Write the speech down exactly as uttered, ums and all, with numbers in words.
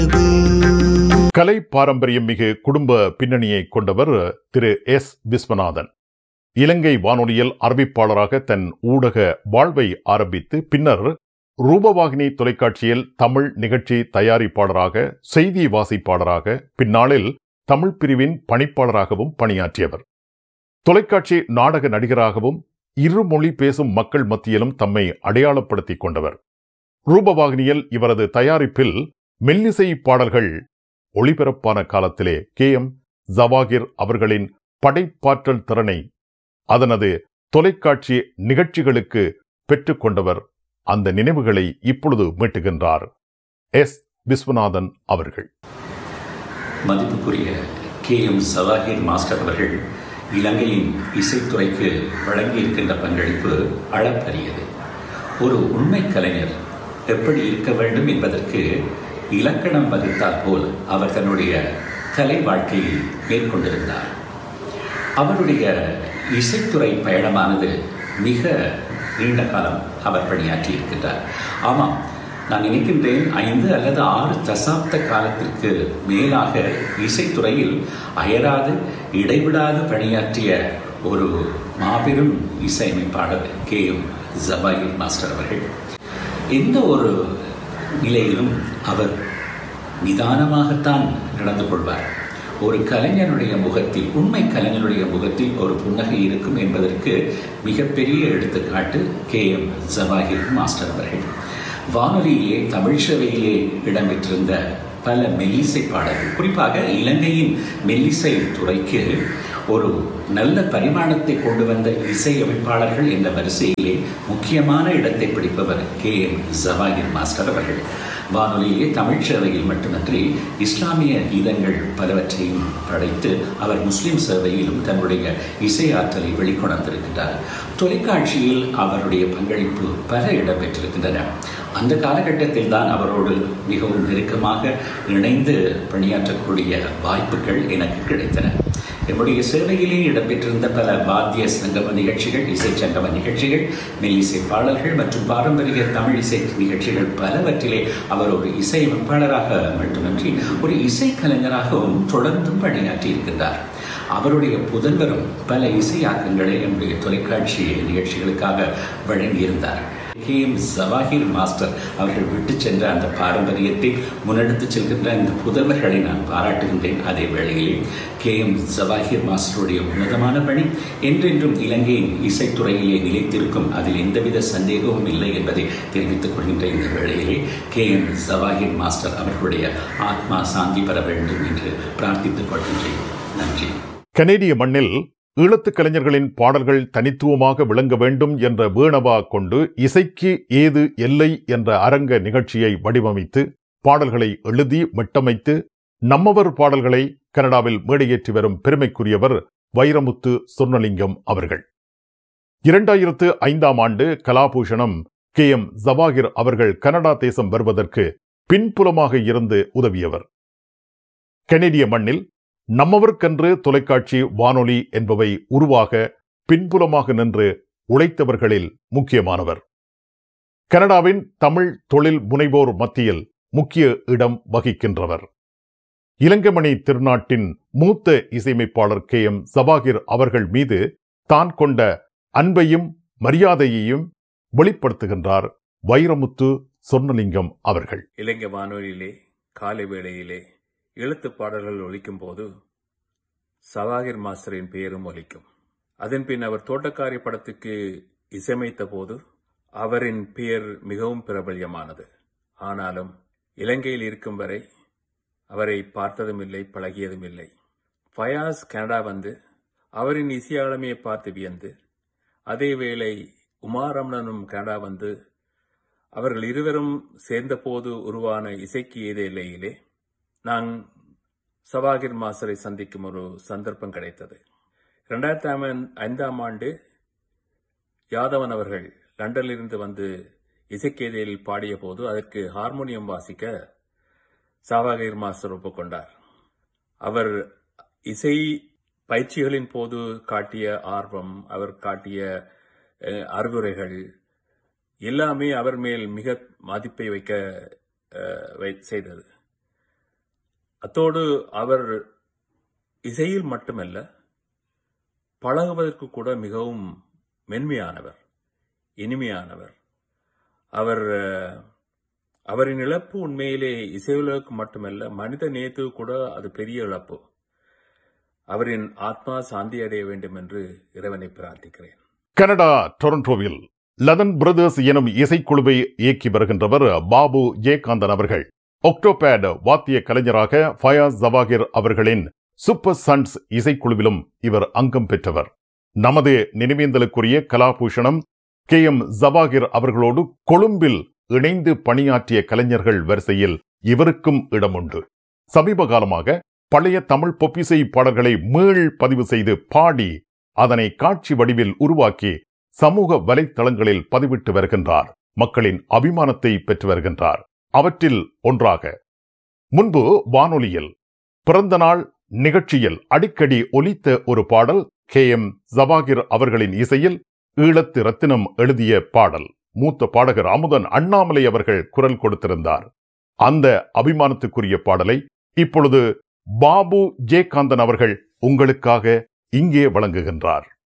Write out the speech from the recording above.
கலை பாரம்பரியம் மிகு குடும்ப பின்னணியை கொண்டவர் திரு எஸ் விஸ்வநாதன். இலங்கை வானொலியில் அறிவிப்பாளராக தன் ஊடக வாழ்வை ஆரம்பித்து பின்னர் ரூபவாகினி தொலைக்காட்சியில் தமிழ் நிகழ்ச்சி தயாரிப்பாளராக, செய்தி வாசிப்பாளராக, பின்னாளில் தமிழ் பிரிவின் பணிப்பாளராகவும் பணியாற்றியவர். தொலைக்காட்சி நாடக நடிகராகவும் இருமொழி பேசும் மக்கள் மத்தியிலும் தம்மை அடையாளப்படுத்திக் கொண்டவர். ரூபவாகினியில் இவரது தயாரிப்பில் மெல்லிசை பாடல்கள் ஒளிபரப்பான காலத்திலே கே எம் ஜவாகிர் அவர்களின் படைப்பாற்றல் திறனை அதனது தொலைக்காட்சி நிகழ்ச்சிகளுக்கு பெற்றுக்கொண்டவர். அந்த நினைவுகளை இப்பொழுது மீட்டுகின்றார் எஸ் விஸ்வநாதன் அவர்கள். மதிப்புக்குரிய கே எம் ஜவாகிர் மாஸ்டர் அவர்கள் இலங்கையின் இசைத்துறைக்கு வழங்கியிருக்கின்ற பங்களிப்பு அளப்பரியது. ஒரு உண்மை கலைஞர் எப்படி இருக்க வேண்டும் என்பதற்கு இலக்கணம் வகுத்தால் போல் அவர் தன்னுடைய கலை வாழ்க்கையை மேற்கொண்டிருந்தார். அவருடைய இசைத்துறை பயணமானது மிக நீண்ட காலம் அவர் பணியாற்றி இருக்கின்றார். ஆமாம், நான் நினைக்கின்றேன் ஐந்து அல்லது ஆறு தசாப்த காலத்திற்கு மேலாக இசைத்துறையில் அயராது இடைவிடாது பணியாற்றிய ஒரு மாபெரும் இசையமைப்பாளர் கே எம் ஜவாகிர் மாஸ்டர் அவர்கள். எந்த ஒரு நிலையிலும் அவர் நிதானமாகத்தான் நடந்து கொள்வார். ஒரு கலைஞனுடைய முகத்தில், உண்மை கலைஞனுடைய முகத்தில் ஒரு புன்னகை இருக்கும் என்பதற்கு மிகப்பெரிய எடுத்துக்காட்டு கே எம் ஜவாகிர் மாஸ்டர் அவர்கள். வானொலியிலே, தமிழ் சேவையிலே இடம்பெற்றிருந்த பல மெல்லிசை பாடல்கள், குறிப்பாக இலங்கையின் மெல்லிசை துறைக்கு ஒரு நல்ல பரிமாணத்தை கொண்டு வந்த இசையமைப்பாளர்கள் என்ற வரிசையிலே முக்கியமான இடத்தை பிடிப்பவர் கே எம் ஜவாகிர் மாஸ்டர் அவர்கள். வானொலியிலே தமிழ் சேவையில் மட்டுமன்றி இஸ்லாமிய கீதங்கள் பலவற்றையும் படைத்து அவர் முஸ்லிம் சேவையிலும் தன்னுடைய இசை ஆற்றலை வெளிக்கொணர்ந்திருக்கின்றார். தொலைக்காட்சியில் அவருடைய பங்களிப்பு பல இடம்பெற்றிருக்கின்றன. அந்த காலகட்டத்தில் தான் அவரோடு மிகவும் நெருக்கமாக இணைந்து பணியாற்றக்கூடிய வாய்ப்புகள் எனக்கு கிடைத்தன. என்னுடைய சேவையிலே இடம்பெற்றிருந்த பல வாத்திய சங்கம நிகழ்ச்சிகள், இசை சங்கம நிகழ்ச்சிகள், மெல்லிசை பாடல்கள் மற்றும் பாரம்பரிய தமிழ் இசை நிகழ்ச்சிகள் பலவற்றிலே அவர் ஒரு இசையமைப்பாளராக மட்டுமின்றி ஒரு இசைக்கலைஞராகவும் தொடர்ந்தும் பணியாற்றி இருக்கின்றார். அவருடைய புதல்வரும் பல இசையாக்கங்களை என்னுடைய தொலைக்காட்சி நிகழ்ச்சிகளுக்காக வழங்கியிருந்தார். கே எம் ஜவாகிர் மாஸ்டர் அவர்கள் விட்டு சென்ற அந்த பாரம்பரியத்தை முன்னெடுத்து செல்கின்ற இந்த புதல்வர்களை நான் பாராட்டுகின்றேன். அதே வேளையிலே கே எம் ஜவாகிர் மாஸ்டருடைய உன்னதமான பணி என்றென்றும் இலங்கையின் இசைத்துறையிலே நிலைத்திருக்கும், அதில் எந்தவித சந்தேகமும் இல்லை என்பதை தெரிவித்துக் கொள்கின்ற இந்த வேளையிலே கே எம் ஜவாகிர் மாஸ்டர் அவர்களுடைய ஆத்மா சாந்தி பெற வேண்டும் என்று பிரார்த்தித்துக் கொள்கின்றேன். நன்றி. கனேடிய மண்ணில் ஈழத்து கலைஞர்களின் பாடல்கள் தனித்துவமாக விளங்க வேண்டும் என்ற வேணவா கொண்டு இசைக்கு ஏது எல்லை என்ற அரங்க நிகழ்ச்சியை வடிவமைத்து பாடல்களை எழுதி மெட்டமைத்து நம்மவர் பாடல்களை கனடாவில் மேடையேற்றி வரும் பெருமைக்குரியவர் வைரமுத்து சொர்ணலிங்கம் அவர்கள். இரண்டாயிரத்து ஐந்தாம் ஆண்டு கலாபூஷணம் கே எம் ஜவாகிர் அவர்கள் கனடா தேசம் வருவதற்கு பின்புலமாக இருந்து உதவியவர். கனேடிய மண்ணில் நம்மவர்க்கென்று தொலைக்காட்சி, வானொலி என்பவை உருவாக பின்புலமாக நின்று உழைத்தவர்களில் முக்கியமானவர். கனடாவின் தமிழ் தொழில் முனைவோர் மத்தியில் முக்கிய இடம் வகிக்கின்றவர். இலங்கைமணி திருநாட்டின் மூத்த இசையமைப்பாளர் கே எம் ஜவாகிர் அவர்கள் மீது தான் கொண்ட அன்பையும் மரியாதையையும் வெளிப்படுத்துகின்றார் வைரமுத்து சொர்ணலிங்கம் அவர்கள். இலங்கை வானொலியிலே காலை வேளையிலே எழுத்து பாடல்கள் ஒலிக்கும் போது ஜவாகிர் மாஸ்டரின் பெயரும் ஒலிக்கும். அதன் பின் அவர் தோட்டக்காரி படத்துக்கு இசையமைத்த போது அவரின் பெயர் மிகவும் பிரபல்யமானது. ஆனாலும் இலங்கையில் இருக்கும் வரை அவரை பார்த்ததும் இல்லை, பழகியதும் இல்லை. ஃபயாஸ் கனடா வந்து அவரின் இசையாளுமையை பார்த்து வியந்து, அதே வேளை உமாரமணனும் கனடா வந்து அவர்கள் இருவரும் சேர்ந்த போது உருவான இசைக்கு ஏதே இல்லையிலே நான் ஜவாகிர் மாஸ்டரை சந்திக்கும் ஒரு சந்தர்ப்பம் கிடைத்தது. இரண்டாயிரத்தி ஐந்தாம் ஆண்டு யாதவன் அவர்கள் லண்டனிலிருந்து வந்து இசைக்கேதையில் பாடிய போது அதற்கு ஹார்மோனியம் வாசிக்க ஜவாகிர் மாஸ்டர் ஒப்புக்கொண்டார். அவர் இசை பயிற்சிகளின் போது காட்டிய ஆர்வம், அவர் காட்டிய அறிவுரைகள் எல்லாமே அவர் மேல் மிக மதிப்பை வைக்க செய்தது. அத்தோடு அவர் இசையில் மட்டுமல்ல, பழகுவதற்கு கூட மிகவும் மென்மையானவர், இனிமையானவர். அவர் அவரின் இழப்பு உண்மையிலே இசையுலகுக்கு மட்டுமல்ல, மனித நேயத்துக்கு கூட அது பெரிய இழப்பு. அவரின் ஆத்மா சாந்தி அடைய வேண்டும் என்று இறைவனை பிரார்த்திக்கிறேன். கனடா டொரண்டோவில் லதன் பிரதர்ஸ் எனும் இசைக்குழுவை இயக்கி வருகின்றவர் பாபு ஜெயகாந்தன் அவர்கள். ஒக்டோபேட் வாத்திய கலைஞராக ஃபயாஸ் ஜவாகிர் அவர்களின் சூப்பர் சன்ஸ் இசைக்குழுவிலும் இவர் அங்கம் பெற்றவர். நமது நினைவேந்தலுக்குரிய கலாபூஷணம் கே எம் ஜவாகிர் அவர்களோடு கொழும்பில் இணைந்து பணியாற்றிய கலைஞர்கள் வரிசையில் இவருக்கும் இடம் உண்டு. சமீப காலமாக பழைய தமிழ் பொப்பிசை பாடல்களை மீள் பதிவு செய்து பாடி அதனை காட்சி வடிவில் உருவாக்கி சமூக வலைத்தளங்களில் பதிவிட்டு வருகின்றார். மக்களின் அபிமானத்தை பெற்று வருகின்றார். அவற்றில் ஒன்றாக முன்பு வானொலியில் பிறந்த நாள் நிகழ்ச்சியில் அடிக்கடி ஒலித்த ஒரு பாடல் கே எம் ஜவாகிர் அவர்களின் இசையில் ஈழத்து ரத்தினம் எழுதிய பாடல். மூத்த பாடகர் அமுதன் அண்ணாமலை அவர்கள் குரல் கொடுத்திருந்தார். அந்த அபிமானத்துக்குரிய பாடலை இப்பொழுது பாபு ஜெயகாந்தன் அவர்கள் உங்களுக்காக இங்கே வழங்குகின்றார்.